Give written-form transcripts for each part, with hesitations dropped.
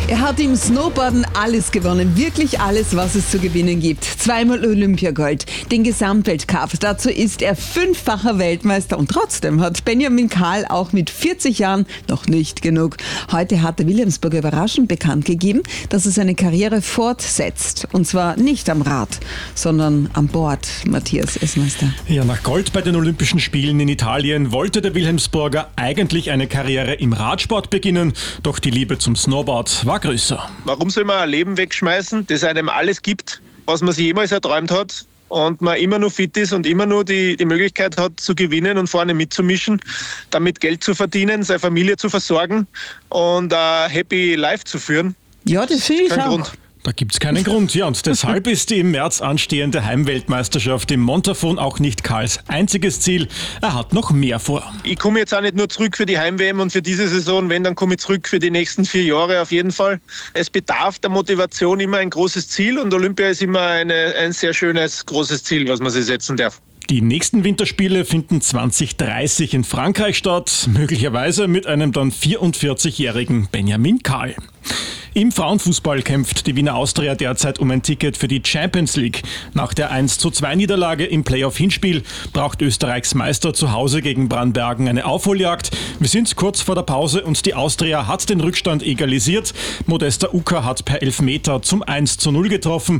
Er hat im Snowboarden alles gewonnen, wirklich alles, was es zu gewinnen gibt. Zweimal Olympiagold, den Gesamtweltcup. Dazu ist er 5-facher Weltmeister und trotzdem hat Benjamin Kahl auch mit 40 Jahren noch nicht genug. Heute hat der Wilhelmsburger überraschend bekannt gegeben, dass er seine Karriere fortsetzt. Und zwar nicht am Rad, sondern an Bord. Matthias Essmeister. Ja, nach Gold bei den Olympischen Spielen in Italien wollte der Wilhelmsburger eigentlich eine Karriere im Radsport beginnen, doch die Liebe zum Snowboard war größer. Warum soll man ein Leben wegschmeißen, das einem alles gibt, was man sich jemals erträumt hat und man immer nur fit ist und immer nur die Möglichkeit hat zu gewinnen und vorne mitzumischen, damit Geld zu verdienen, seine Familie zu versorgen und ein happy life zu führen? Ja, das finde ich Kein auch. Grund. Da gibt's keinen Grund, ja, und deshalb ist die im März anstehende Heimweltmeisterschaft im Montafon auch nicht Kahls einziges Ziel. Er hat noch mehr vor. Ich komme jetzt auch nicht nur zurück für die Heim-WM und für diese Saison, wenn, dann komme ich zurück für die nächsten 4 Jahre auf jeden Fall. Es bedarf der Motivation immer ein großes Ziel und Olympia ist immer ein sehr schönes, großes Ziel, was man sich setzen darf. Die nächsten Winterspiele finden 2030 in Frankreich statt, möglicherweise mit einem dann 44-jährigen Benjamin Kahl. Im Frauenfußball kämpft die Wiener Austria derzeit um ein Ticket für die Champions League. Nach der 1:2-Niederlage im Playoff-Hinspiel braucht Österreichs Meister zu Hause gegen Brannbergen eine Aufholjagd. Wir sind kurz vor der Pause und die Austria hat den Rückstand egalisiert. Modesta Uka hat per Elfmeter zum 1:0 getroffen.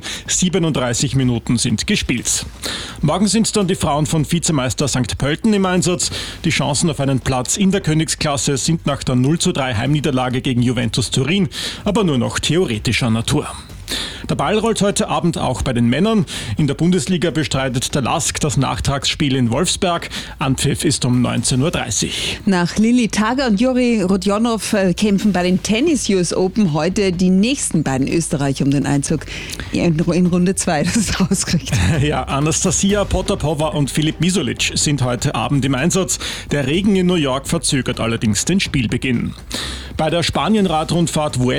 37 Minuten sind gespielt. Morgen sind dann die Frauen von Vizemeister St. Pölten im Einsatz. Die Chancen auf einen Platz in der Königsklasse sind nach der 0:3 Heimniederlage gegen Juventus Turin aber nur noch theoretischer Natur. Der Ball rollt heute Abend auch bei den Männern. In der Bundesliga bestreitet der LASK das Nachtragsspiel in Wolfsberg. Anpfiff ist um 19:30 Uhr. Nach Lili Tager und Juri Rodionov kämpfen bei den Tennis US Open heute die nächsten beiden Österreicher um den Einzug in Runde 2, das ist rauskriegt. Ja, Anastasia Potapova und Filip Misolic sind heute Abend im Einsatz. Der Regen in New York verzögert allerdings den Spielbeginn. Bei der Spanien-Radrundfahrt